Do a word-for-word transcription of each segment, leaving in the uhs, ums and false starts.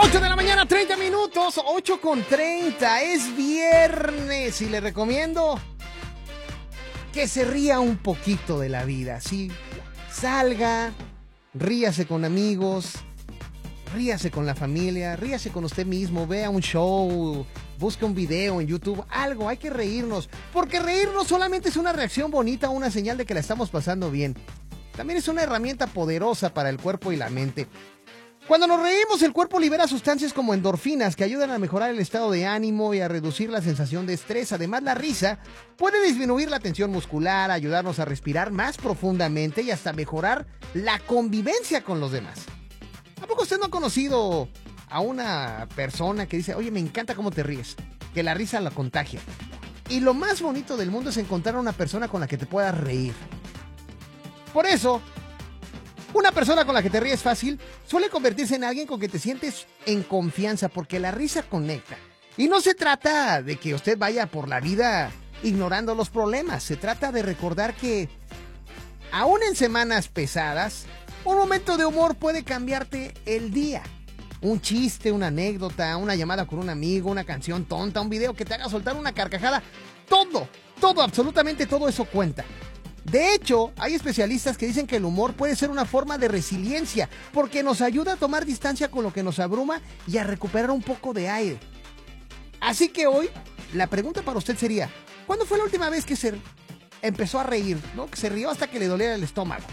ocho de la mañana, treinta minutos, ocho con treinta, es viernes y le recomiendo que se ría un poquito de la vida, ¿sí? Salga, ríase con amigos, ríase con la familia, ríase con usted mismo, vea un show, busque un video en YouTube, algo, hay que reírnos, porque reír no solamente es una reacción bonita o una señal de que la estamos pasando bien, también es una herramienta poderosa para el cuerpo y la mente. Cuando nos reímos, el cuerpo libera sustancias como endorfinas que ayudan a mejorar el estado de ánimo y a reducir la sensación de estrés. Además, la risa puede disminuir la tensión muscular, ayudarnos a respirar más profundamente y hasta mejorar la convivencia con los demás. ¿A poco usted no ha conocido a una persona que dice, oye, me encanta cómo te ríes? Que la risa la contagia. Y lo más bonito del mundo es encontrar a una persona con la que te puedas reír. Por eso, una persona con la que te ríes fácil suele convertirse en alguien con que te sientes en confianza, porque la risa conecta. Y no se trata de que usted vaya por la vida ignorando los problemas. Se trata de recordar que, aún en semanas pesadas, un momento de humor puede cambiarte el día. Un chiste, una anécdota, una llamada con un amigo, una canción tonta, un video que te haga soltar una carcajada. Todo, todo, absolutamente todo eso cuenta. De hecho, hay especialistas que dicen que el humor puede ser una forma de resiliencia, porque nos ayuda a tomar distancia con lo que nos abruma y a recuperar un poco de aire. Así que hoy, la pregunta para usted sería, ¿cuándo fue la última vez que se empezó a reír, ¿no? Que se rió hasta que le doliera el estómago?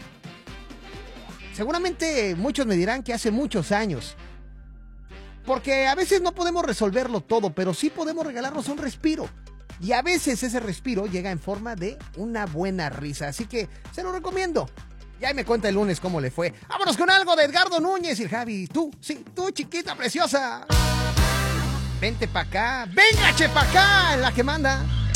Seguramente muchos me dirán que hace muchos años, porque a veces no podemos resolverlo todo, pero sí podemos regalarnos un respiro. Y a veces ese respiro llega en forma de una buena risa. Así que se lo recomiendo. Y ahí me cuenta el lunes cómo le fue. Vámonos con algo de Edgardo Núñez y el Javi. Tú, sí, tú, chiquita preciosa. Vente pa' acá. Véngache pa' acá, en la que manda.